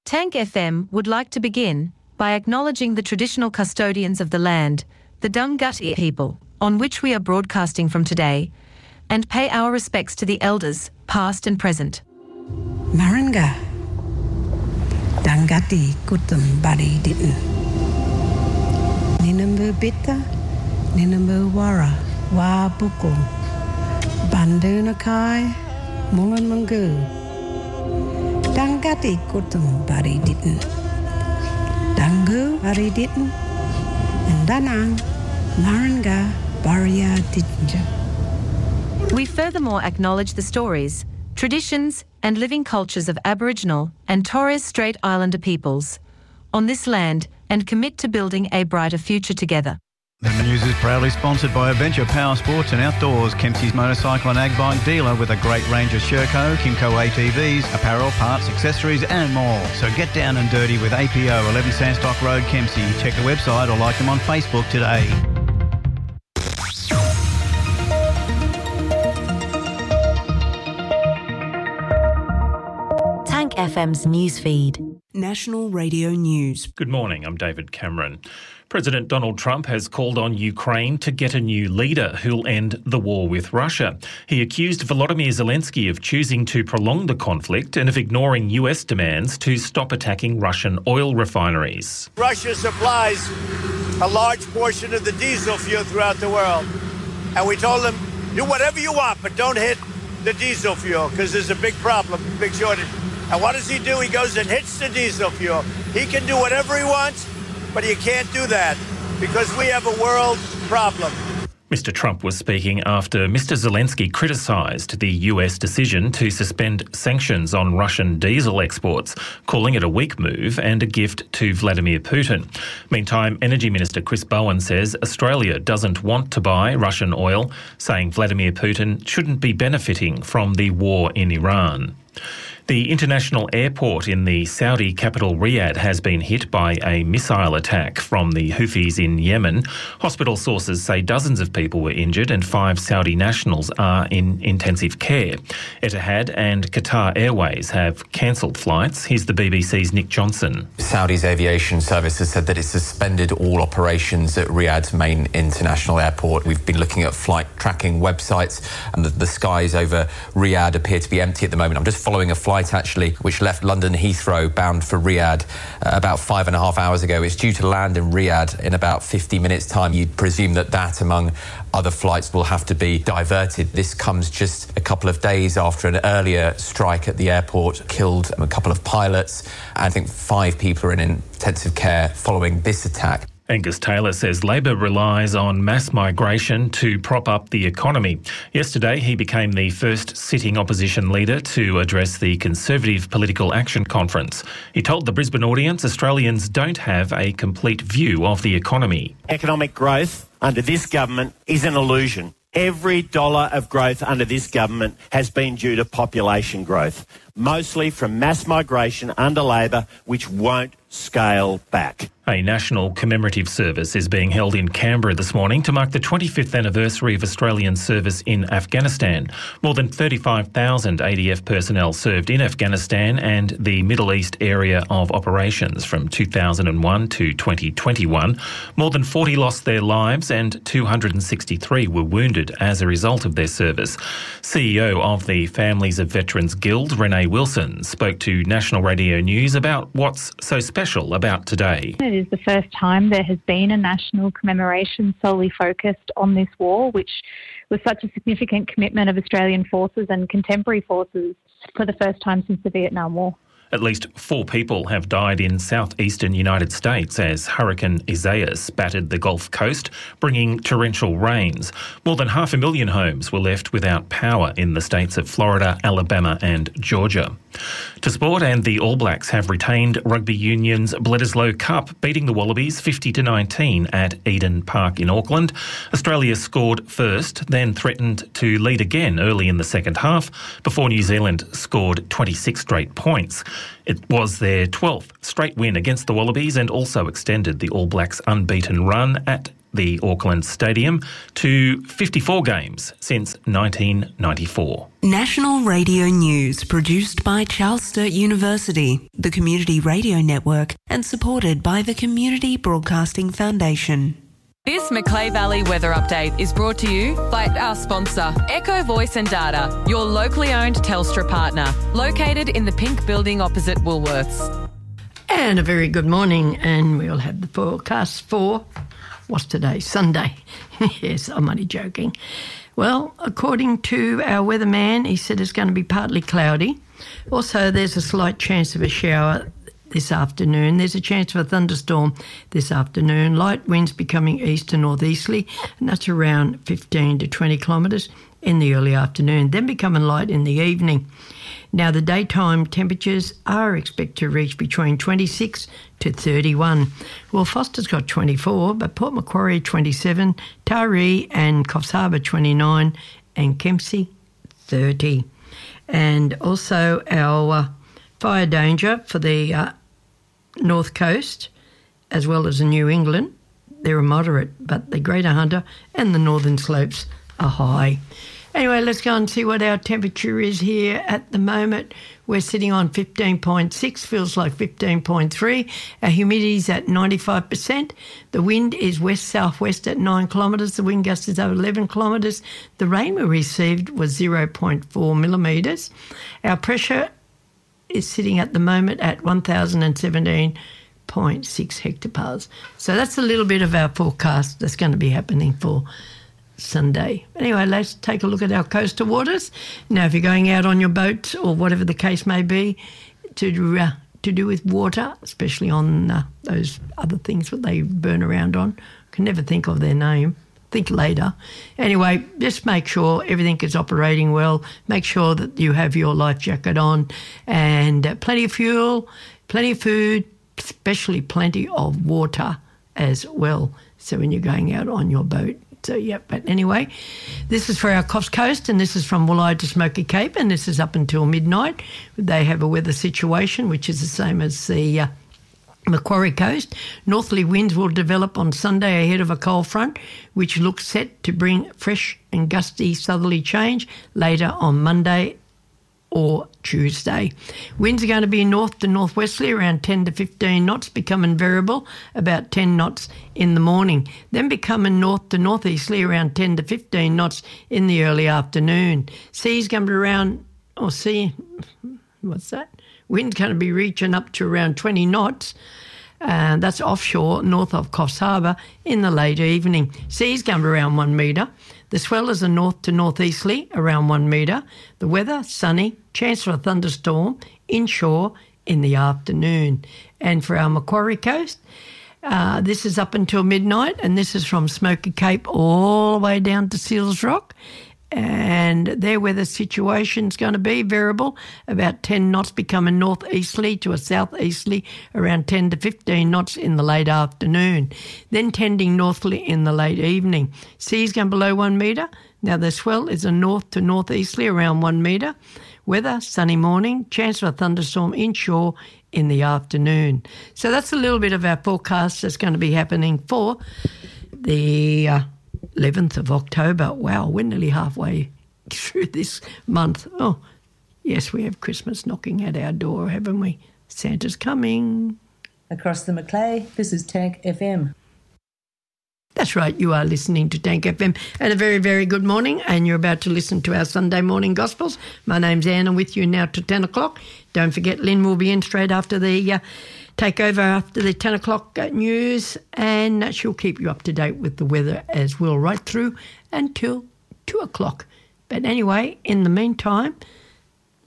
Tank FM would like to begin by acknowledging the traditional custodians of the land, the Dunghutti people, on which we are broadcasting from today, and pay our respects to the elders, past and present. Maranga, Dunghutti kutum bari ditn. Ninambu bitta, Ninambu wara, wa buku, Bandunakai, Mungan Mungu. Dunghutti kutum bari ditn. Dangu bari ditn. And Danang, Maranga, Baria ditnja. We furthermore acknowledge the stories, traditions, and living cultures of Aboriginal and Torres Strait Islander peoples on this land and commit to building a brighter future together. The news is proudly sponsored by Adventure Power Sports and Outdoors, Kempsey's motorcycle and ag bike dealer with a great range of Sherco, Kimco ATVs, apparel, parts, accessories and more. So get down and dirty with APO, 11 Sandstock Road, Kempsey. Check the website or like them on Facebook today. Tank FM's newsfeed. National Radio News. Good morning, I'm David Cameron. President Donald Trump has called on Ukraine to get a new leader who'll end the war with Russia. He accused Volodymyr Zelensky of choosing to prolong the conflict and of ignoring US demands to stop attacking Russian oil refineries. Russia supplies a large portion of the diesel fuel throughout the world. And we told them, do whatever you want, but don't hit the diesel fuel because there's a big problem, big shortage. And what does he do? He goes and hits the diesel fuel. He can do whatever he wants, but you can't do that because we have a world problem. Mr. Trump was speaking after Mr. Zelensky criticised the US decision to suspend sanctions on Russian diesel exports, calling it a weak move and a gift to Vladimir Putin. Meantime, Energy Minister Chris Bowen says Australia doesn't want to buy Russian oil, saying Vladimir Putin shouldn't be benefiting from the war in Iran. The international airport in the Saudi capital Riyadh has been hit by a missile attack from the Houthis in Yemen. Hospital sources say dozens of people were injured and 5 Saudi nationals are in intensive care. Etihad and Qatar Airways have cancelled flights. Here's the BBC's Nick Johnson. Saudi's aviation service has said that it suspended all operations at Riyadh's main international airport. We've been looking at flight tracking websites and the skies over Riyadh appear to be empty at the moment. I'm just following a flight actually, which left London Heathrow bound for Riyadh about 5.5 hours ago. It's due to land in Riyadh in about 50 minutes' time. You'd presume that among other flights will have to be diverted. This comes just a couple of days after an earlier strike at the airport killed a couple of pilots. And I think 5 people are in intensive care following this attack. Angus Taylor says Labor relies on mass migration to prop up the economy. Yesterday, he became the first sitting opposition leader to address the Conservative Political Action Conference. He told the Brisbane audience Australians don't have a complete view of the economy. Economic growth under this government is an illusion. Every dollar of growth under this government has been due to population growth, mostly from mass migration under Labor, which won't scale back. A national commemorative service is being held in Canberra this morning to mark the 25th anniversary of Australian service in Afghanistan. More than 35,000 ADF personnel served in Afghanistan and the Middle East area of operations from 2001 to 2021. More than 40 lost their lives and 263 were wounded as a result of their service. CEO of the Families of Veterans Guild, Renee Wilson, spoke to National Radio News about what's so special about today. It is the first time there has been a national commemoration solely focused on this war, which was such a significant commitment of Australian forces and contemporary forces for the first time since the Vietnam War. At least 4 people have died in southeastern United States as Hurricane Isaias battered the Gulf Coast, bringing torrential rains. More than 500,000 homes were left without power in the states of Florida, Alabama and Georgia. To sport, and the All Blacks have retained Rugby Union's Bledisloe Cup, beating the Wallabies 50-19 at Eden Park in Auckland. Australia scored first, then threatened to lead again early in the second half, before New Zealand scored 26 straight points. It was their 12th straight win against the Wallabies and also extended the All Blacks' unbeaten run at the Auckland Stadium to 54 games since 1994. National Radio News produced by Charles Sturt University, the Community Radio Network, and supported by the Community Broadcasting Foundation. This Macleay Valley weather update is brought to you by our sponsor, Echo Voice and Data, your locally owned Telstra partner, located in the pink building opposite Woolworths. And a very good morning, and we'll have the forecast for, what's today, Sunday. Yes, I'm only joking. Well, according to our weatherman, he said it's going to be partly cloudy. Also, there's a slight chance of a shower this afternoon. There's a chance of a thunderstorm this afternoon. Light winds becoming east to northeasterly, and that's around 15 to 20 kilometres in the early afternoon, then becoming light in the evening. Now, the daytime temperatures are expected to reach between 26 to 31. Well, Foster's got 24, but Port Macquarie 27, Taree and Coffs Harbour 29, and Kempsey 30. And also our fire danger for the North Coast, as well as the New England, they're moderate, but the Greater Hunter and the Northern Slopes are high. Anyway, let's go and see what our temperature is here at the moment. We're sitting on 15.6, feels like 15.3. Our humidity's at 95%. The wind is west-southwest at 9 kilometres. The wind gust is over 11 kilometres. The rain we received was 0.4 millimetres. Our pressure is sitting at the moment at 1,017.6 hectopascals. So that's a little bit of our forecast that's going to be happening for Sunday. Anyway, let's take a look at our coastal waters. Now, if you're going out on your boat or whatever the case may be to do with water, especially on those other things that they burn around on, I can never think of their name. Think later. Anyway, just make sure everything is operating well. Make sure that you have your life jacket on and plenty of fuel, plenty of food, especially plenty of water as well. So when you're going out on your boat. So, yeah, but anyway, this is for our Coffs Coast, and this is from Woolleye to Smoky Cape, and this is up until midnight. They have a weather situation which is the same as the Macquarie Coast. Northerly winds will develop on Sunday ahead of a cold front, which looks set to bring fresh and gusty southerly change later on Monday or Tuesday. Winds are going to be north to northwesterly around 10 to 15 knots, becoming variable about 10 knots in the morning, then becoming north to northeasterly around 10 to 15 knots in the early afternoon. Seas going to be around, wind's going to be reaching up to around 20 knots. That's offshore, north of Coffs Harbour, in the late evening. Seas going to be around 1 metre. The swellers are north to northeasterly, around 1 metre. The weather, sunny, chance for a thunderstorm, inshore in the afternoon. And for our Macquarie Coast, this is up until midnight, and this is from Smoky Cape all the way down to Seals Rock. And their weather situation is going to be variable, about 10 knots becoming northeasterly to a southeasterly, around 10 to 15 knots in the late afternoon, then tending northerly in the late evening. Seas going below 1 metre. Now the swell is a north to northeasterly, around 1 metre. Weather, sunny morning, chance for a thunderstorm inshore in the afternoon. So that's a little bit of our forecast that's going to be happening for the 11th of October. Wow, we're nearly halfway through this month. Oh, yes, we have Christmas knocking at our door, haven't we? Santa's coming. Across the Macleay, this is Tank FM. That's right, you are listening to Tank FM. And a very, very good morning, and you're about to listen to our Sunday morning Gospels. My name's Anne, and with you now to 10 o'clock. Don't forget, Lynn will be in straight after the take over after the 10 o'clock news, and she'll keep you up to date with the weather as well, right through until 2 o'clock. But anyway, in the meantime,